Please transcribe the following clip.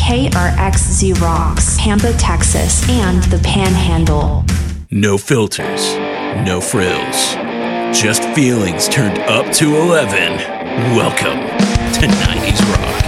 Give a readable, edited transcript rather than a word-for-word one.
KRXZ rocks Pampa, Texas, and the Panhandle. No filters, no frills, just feelings turned up to 11. Welcome to 90s Rock.